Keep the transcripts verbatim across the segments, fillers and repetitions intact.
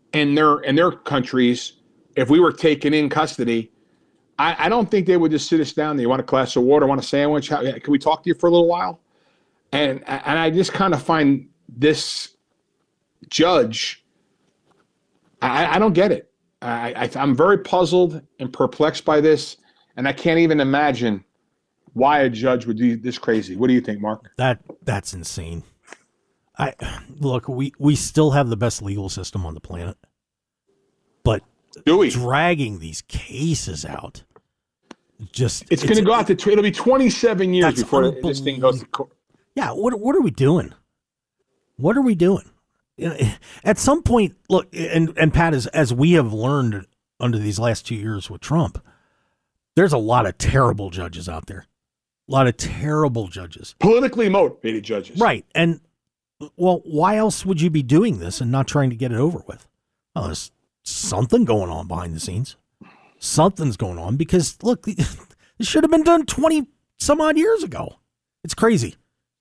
in their in their countries, if we were taken in custody, I, I don't think they would just sit us down. Do you want a glass of water? Want a sandwich? How, can we talk to you for a little while? And and I just kind of find this judge, I, I don't get it. I, I, I'm very puzzled and perplexed by this, and I can't even imagine why a judge would be this crazy. What do you think, Mark? That that's insane. I look, we, we still have the best legal system on the planet, but do we? Dragging these cases out, just it's, it's going to go out to it'll be twenty-seven years before this thing goes to court. Yeah, what what are we doing? What are we doing? At some point, look, and and Pat, as as we have learned under these last two years with Trump, there's a lot of terrible judges out there, a lot of terrible judges, politically motivated judges, right? And well, why else would you be doing this and not trying to get it over with? Well, there's something going on behind the scenes. Something's going on because, look, this should have been done twenty some odd years ago. It's crazy.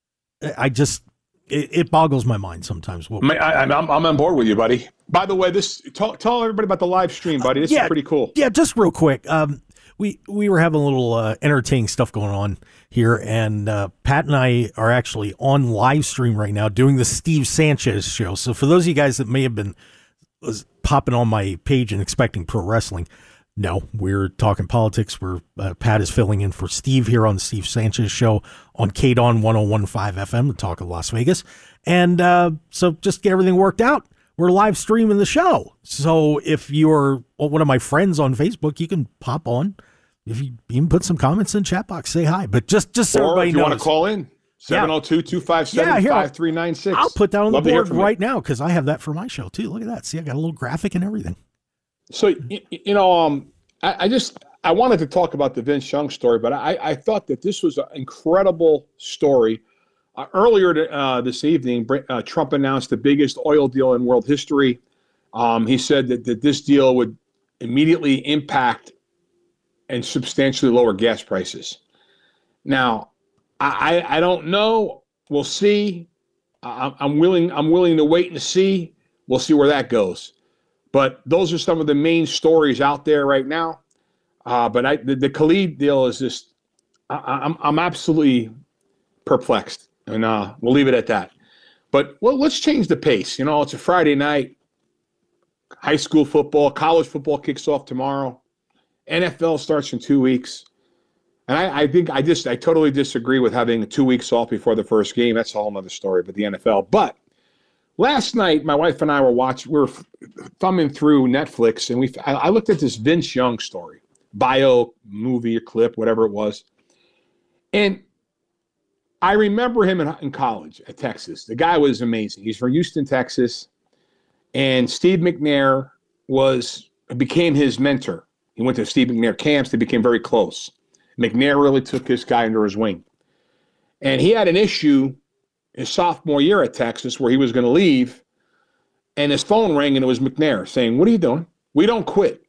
I just, it, it boggles my mind sometimes. I, I, I'm, I'm on board with you, buddy. By the way, this tell, tell everybody about the live stream, buddy. This uh, yeah, is pretty cool. Yeah, just real quick. Um, we, we were having a little uh, entertaining stuff going on here, and uh, Pat and I are actually on live stream right now doing the Steve Sanchez show. So for those of you guys that may have been was popping on my page and expecting pro wrestling, no, we're talking politics. We're uh, Pat is filling in for Steve here on the Steve Sanchez show on K D O N one oh one point five F M, the talk of Las Vegas. And uh, so just get everything worked out. We're live streaming the show. So if you're one of my friends on Facebook, you can pop on. If you even put some comments in the chat box, say hi. But just, just so or everybody if you knows. want to call in, seven oh two, two five seven, five three nine six. I'll put that on Love the board right you. now because I have that for my show too. Look at that. See, I got a little graphic and everything. So, you, you know, um, I, I just I wanted to talk about the Vince Young story, but I, I thought that this was an incredible story. Uh, earlier to, uh, this evening, uh, Trump announced the biggest oil deal in world history. Um, he said that, that this deal would immediately impact and substantially lower gas prices. Now, I, I don't know. We'll see. I, I'm willing. I'm willing to wait and see. We'll see where that goes. But those are some of the main stories out there right now. Uh, but I, the, the Khalid deal is just, I, I'm I'm absolutely perplexed, and uh, we'll leave it at that. But well, let's change the pace. You know, it's a Friday night. High school football, college football kicks off tomorrow. N F L starts in two weeks. And I, I think I just I totally disagree with having two weeks off before the first game. That's a whole other story, but the N F L. But last night, my wife and I were watching, we were thumbing through Netflix, and we I, I looked at this Vince Young story, bio, movie, or clip, whatever it was. And I remember him in, in college at Texas. The guy was amazing. He's from Houston, Texas. And Steve McNair was became his mentor. He went to Steve McNair camps. They became very close. McNair really took this guy under his wing. And he had an issue his sophomore year at Texas where he was going to leave, and his phone rang, and it was McNair saying, "What are you doing? We don't quit.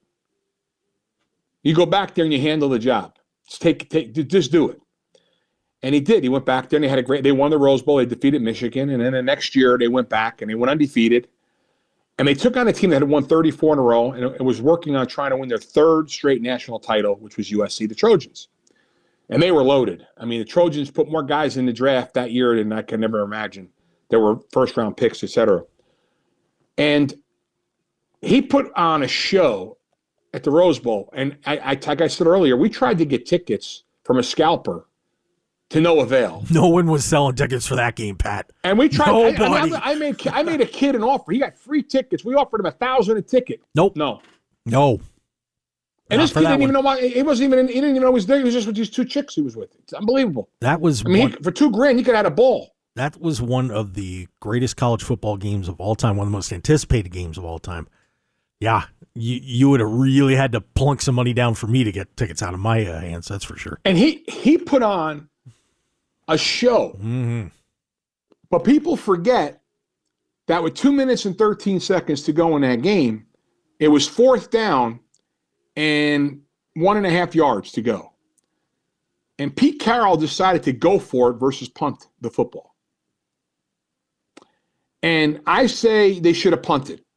You go back there and you handle the job. Just take, take, just do it." And he did. He went back there, and they had a great. They won the Rose Bowl. They defeated Michigan, and then the next year they went back and they went undefeated, and they took on a team that had won thirty-four in a row and it was working on trying to win their third straight national title, which was U S C, the Trojans. And they were loaded. I mean, the Trojans put more guys in the draft that year than I could never imagine. There were first-round picks, et cetera. And he put on a show at the Rose Bowl. And I, I, like I said earlier, we tried to get tickets from a scalper to no avail. No one was selling tickets for that game, Pat. And we tried. I, I, mean, I, made, I made a kid an offer. He got free tickets. We offered him a thousand a ticket. Nope. No. No. And Not this kid didn't one. even know why. He wasn't even. He didn't even know he was there. He was just with these two chicks he was with. It's unbelievable. That was. I mean, one, he, for two grand, he could have had a ball. That was one of the greatest college football games of all time. One of the most anticipated games of all time. Yeah, you you would have really had to plunk some money down for me to get tickets out of my uh, hands. That's for sure. And he he put on a show. Mm-hmm. But people forget that with two minutes and thirteen seconds to go in that game, it was fourth down and one and a half yards to go. And Pete Carroll decided to go for it versus punt the football. And I say they should have punted.